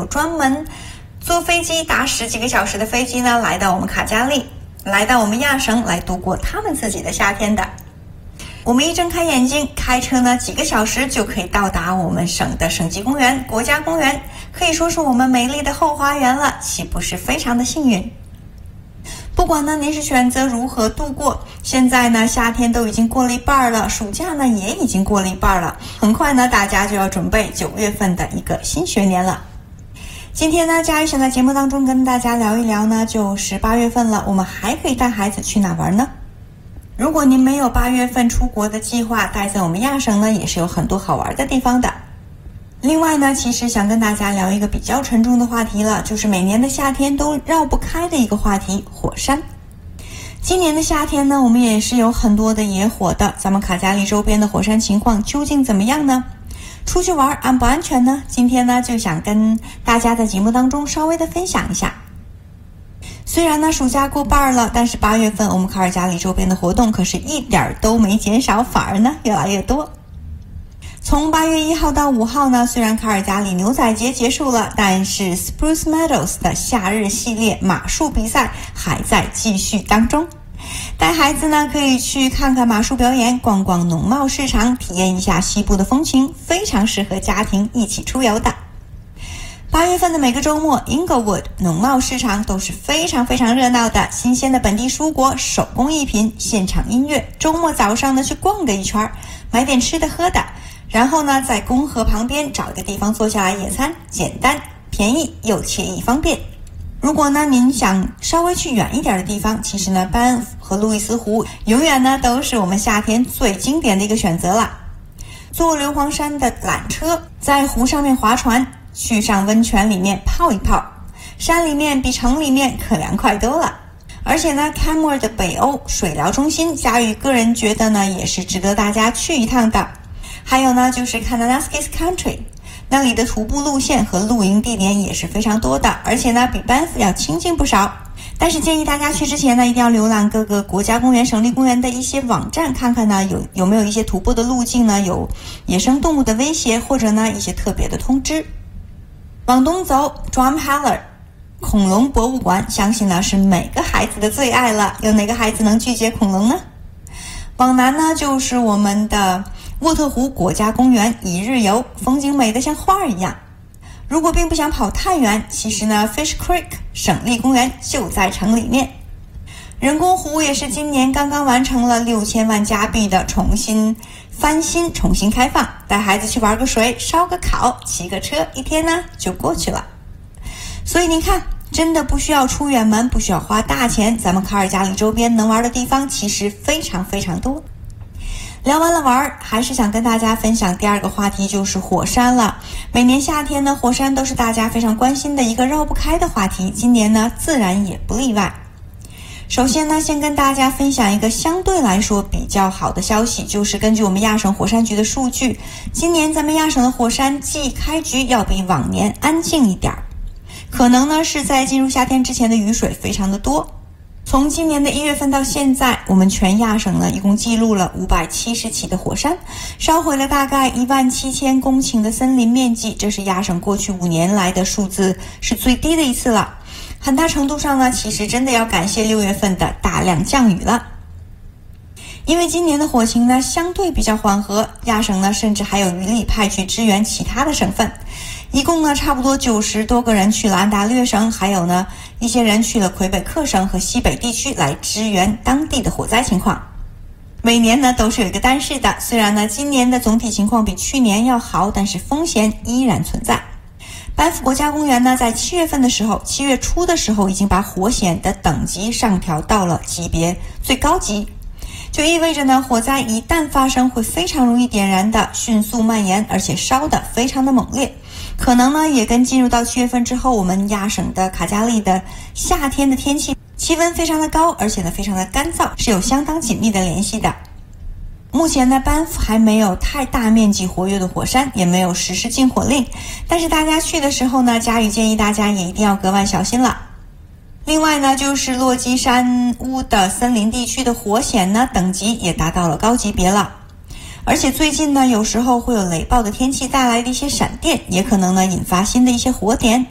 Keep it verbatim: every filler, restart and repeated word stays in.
有专门坐飞机打十几个小时的飞机呢，来到我们卡加利，来到我们亚省来度过他们自己的夏天的。我们一睁开眼睛，开车呢几个小时就可以到达我们省的省级公园、国家公园，可以说是我们美丽的后花园了，岂不是非常的幸运？不管呢您是选择如何度过，现在呢夏天都已经过了一半了，暑假呢也已经过了一半了，很快呢大家就要准备九月份的一个新学年了。今天呢佳宇想在节目当中跟大家聊一聊呢，就是八月份了，我们还可以带孩子去哪玩呢？如果您没有八月份出国的计划，待在我们亚省呢也是有很多好玩的地方的。另外呢，其实想跟大家聊一个比较沉重的话题了，就是每年的夏天都绕不开的一个话题——火山。今年的夏天呢，我们也是有很多的野火的，咱们卡加利周边的火山情况究竟怎么样呢？出去玩安不安全呢？今天呢，就想跟大家在节目当中稍微的分享一下。虽然呢暑假过半了，但是八月份我们卡尔加里周边的活动可是一点都没减少，反而呢越来越多。从八月一号到五号呢，虽然卡尔加里牛仔节结束了，但是 Spruce Meadows 的夏日系列马术比赛还在继续当中。带孩子呢可以去看看马术表演，逛逛农贸市场，体验一下西部的风情，非常适合家庭一起出游的。八月份的每个周末 Inglewood 农贸市场都是非常非常热闹的，新鲜的本地蔬果、手工艺品、现场音乐，周末早上呢去逛个一圈，买点吃的喝的，然后呢在公河旁边找一个地方坐下来野餐，简单便宜又惬意方便。如果呢您想稍微去远一点的地方，其实呢班夫和路易斯湖永远呢都是我们夏天最经典的一个选择了。坐硫磺山的缆车，在湖上面划船，去上温泉里面泡一泡，山里面比城里面可凉快多了。而且呢 Canmore 的北欧水疗中心，佳宇个人觉得呢也是值得大家去一趟的。还有呢就是 Kananaskis Country， 那里的徒步路线和露营地点也是非常多的，而且呢比班夫要清静不少。但是建议大家去之前呢，一定要浏览各个国家公园、省立公园的一些网站，看看呢有有没有一些徒步的路径呢，有野生动物的威胁，或者呢一些特别的通知。往东走 Drumheller 恐龙博物馆，相信呢是每个孩子的最爱了，有哪个孩子能拒绝恐龙呢？往南呢就是我们的沃特湖国家公园一日游，风景美得像画一样。如果并不想跑太远，其实呢 Fish Creek 省立公园就在城里面。人工湖也是今年刚刚完成了六千万加币的重新翻新、重新开放，带孩子去玩个水、烧个烤、骑个车，一天呢就过去了。所以您看，真的不需要出远门，不需要花大钱，咱们卡尔加里周边能玩的地方其实非常非常多。聊完了玩，还是想跟大家分享第二个话题，就是火山了。每年夏天呢，火山都是大家非常关心的一个绕不开的话题，今年呢自然也不例外。首先呢，先跟大家分享一个相对来说比较好的消息，就是根据我们亚省火山局的数据，今年咱们亚省的火山季开局要比往年安静一点，可能呢是在进入夏天之前的雨水非常的多。从今年的一月份到现在，我们全亚省呢一共记录了五百七十起的火山，烧毁了大概一万七千公顷的森林面积，这是亚省过去五年来的数字是最低的一次了。很大程度上呢，其实真的要感谢六月份的大量降雨了。因为今年的火情呢相对比较缓和，亚省呢甚至还有余力派去支援其他的省份。一共呢差不多九十多个人去了安大略省，还有呢一些人去了魁北克省和西北地区来支援当地的火灾情况。每年呢都是有一个但是的，虽然呢今年的总体情况比去年要好，但是风险依然存在。班夫国家公园呢在七月份的时候，七月初的时候已经把火险的等级上调到了级别最高级，就意味着呢火灾一旦发生会非常容易点燃的，迅速蔓延，而且烧得非常的猛烈。可能呢也跟进入到七月份之后，我们亚省的卡加利的夏天的天气气温非常的高，而且呢非常的干燥是有相当紧密的联系的。目前呢班夫还没有太大面积活跃的火山，也没有实施禁火令，但是大家去的时候呢，佳宇建议大家也一定要格外小心了。另外呢就是落基山屋的森林地区的火险呢等级也达到了高级别了。而且最近呢有时候会有雷暴的天气带来的一些闪电，也可能呢引发新的一些火点，